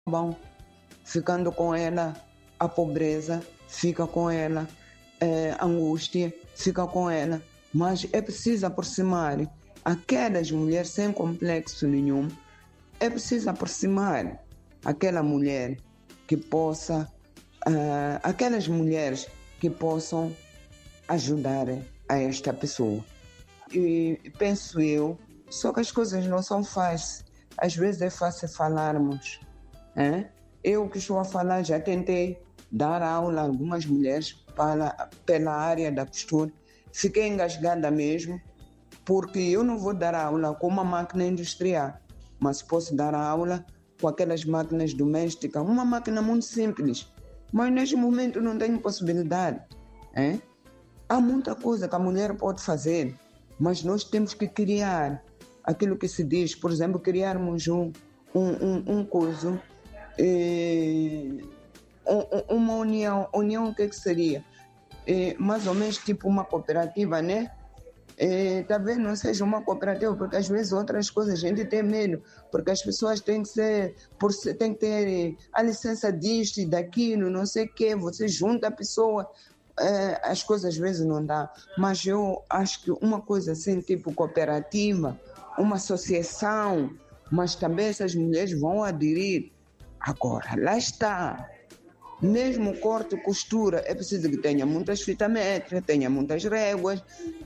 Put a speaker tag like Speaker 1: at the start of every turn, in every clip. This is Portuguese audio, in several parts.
Speaker 1: bom, ficando com ela, a pobreza fica com ela, a angústia fica com ela. Mas é preciso aproximar aquelas mulheres sem complexo nenhum, é preciso aproximar aquela mulher que possa, aquelas mulheres que possam ajudar a esta pessoa. E penso eu, só que as coisas não são fáceis. Às vezes é fácil falarmos. Eu que estou a falar já tentei dar aula a algumas mulheres pela área da costura. Fiquei engasgada mesmo, porque eu não vou dar aula com uma máquina industrial, mas posso dar aula com aquelas máquinas domésticas, uma máquina muito simples. Mas neste momento não tenho possibilidade. Há muita coisa que a mulher pode fazer, mas nós temos que criar aquilo que se diz, por exemplo, criarmos um curso, uma união. União, o que seria? Mais ou menos tipo uma cooperativa, né? Talvez não seja uma cooperativa, porque às vezes outras coisas a gente tem medo, porque as pessoas têm que ter a licença disto e daquilo, não sei o quê, você junta a pessoa, as coisas às vezes não dá. Mas eu acho que uma coisa assim, tipo cooperativa, uma associação, mas também essas mulheres vão aderir. Agora, lá está. Mesmo corte e costura, é preciso que tenha muitas fitas métricas, tenha muitas réguas,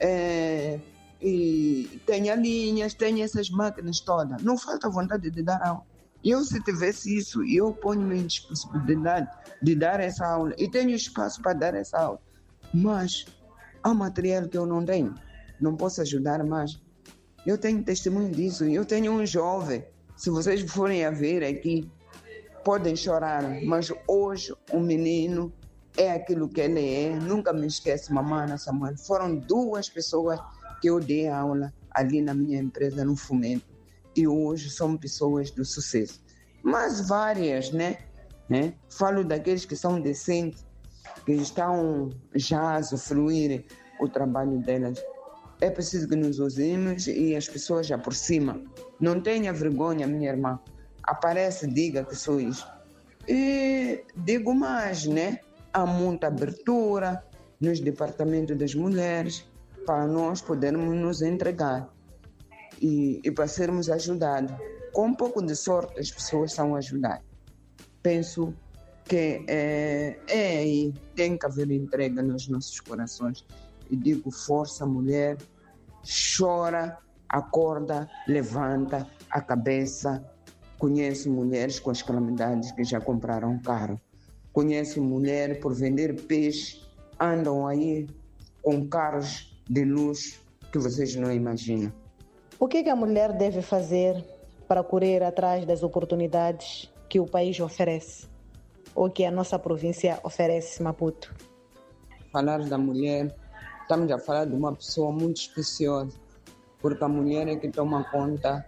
Speaker 1: e tenha linhas, tenha essas máquinas todas. Não falta vontade de dar aula. Eu, se tivesse isso, eu ponho-me em disponibilidade de dar essa aula. E tenho espaço para dar essa aula. Mas há material que eu não tenho. Não posso ajudar mais. Eu tenho testemunho disso. Eu tenho um jovem. Se vocês forem a ver aqui, podem chorar, mas hoje o menino é aquilo que ele é. Nunca me esqueço, mamãe, Samuel. Foram 2 pessoas que eu dei aula ali na minha empresa, no Fomento. E hoje são pessoas do sucesso. Mas várias, né? Falo daqueles que são decentes, que estão já a usufruir o trabalho delas. É preciso que nos usemos e as pessoas já por cima. Não tenha vergonha, minha irmã. Aparece, diga que sou isso. E digo mais, né? Há muita abertura nos departamentos das mulheres para nós podermos nos entregar e para sermos ajudados. Com um pouco de sorte, as pessoas são ajudadas. Penso que aí tem que haver entrega nos nossos corações. E digo, força, mulher, chora, acorda, levanta a cabeça. Conheço mulheres com as calamidades que já compraram carro. Conheço mulheres por vender peixe, andam aí com carros de luxo que vocês não imaginam.
Speaker 2: O que a mulher deve fazer para correr atrás das oportunidades que o país oferece? Ou que a nossa província oferece, Maputo?
Speaker 1: Falar da mulher, estamos a falar de uma pessoa muito especial, porque a mulher é que toma conta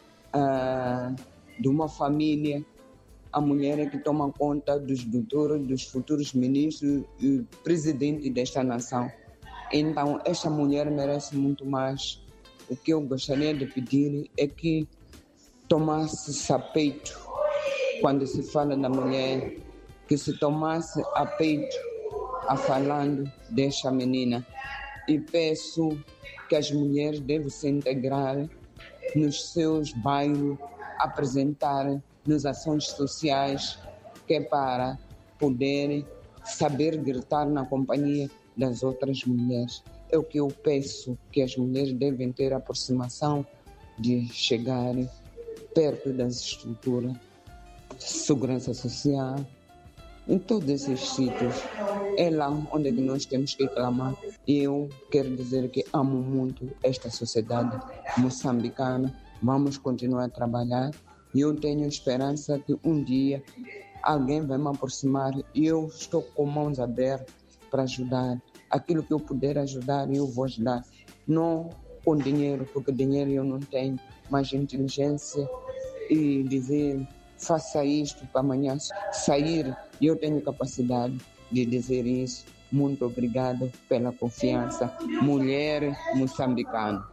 Speaker 1: de uma família, a mulher é que toma conta dos doutores, dos futuros ministros e presidente desta nação. Então, esta mulher merece muito mais. O que eu gostaria de pedir é que tomasse a peito, quando se fala da mulher, que se tomasse a peito a falando desta menina. E peço que as mulheres devem se integrar nos seus bairros, apresentar nas ações sociais, que é para poderem saber gritar na companhia das outras mulheres. É o que eu peço, que as mulheres devem ter a aproximação de chegarem perto das estruturas de segurança social, em todos esses sítios. É lá onde nós temos que clamar. E eu quero dizer que amo muito esta sociedade moçambicana. Vamos continuar a trabalhar. E eu tenho esperança que um dia alguém vai me aproximar e eu estou com mãos abertas para ajudar. Aquilo que eu puder ajudar, eu vou ajudar. Não com dinheiro, porque dinheiro eu não tenho, mas inteligência e dizer, faça isto para amanhã sair. E eu tenho capacidade de dizer isso. Muito obrigada pela confiança. Mulher moçambicana.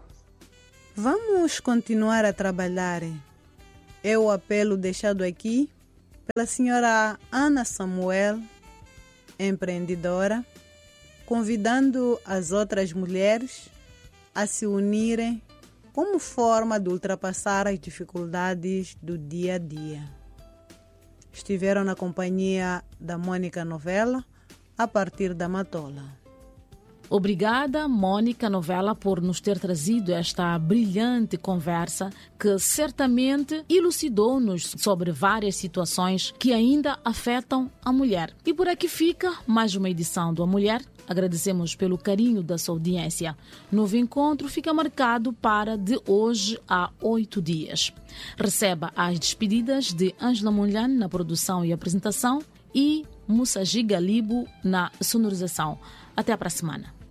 Speaker 3: Vamos continuar a trabalhar. É o apelo deixado aqui
Speaker 2: pela senhora Ana Samuel, empreendedora, convidando as outras mulheres a se unirem como forma de ultrapassar as dificuldades do dia a dia. Estiveram na companhia da Mônica Novella, a partir da Matola.
Speaker 3: Obrigada, Mônica Novella, por nos ter trazido esta brilhante conversa que certamente elucidou-nos sobre várias situações que ainda afetam a mulher. E por aqui fica mais uma edição do A Mulher. Agradecemos pelo carinho da sua audiência. Novo encontro fica marcado para de hoje a 8 dias. Receba as despedidas de Ângela Munhan na produção e apresentação e Mussa Gigalibo na sonorização. Até para a semana.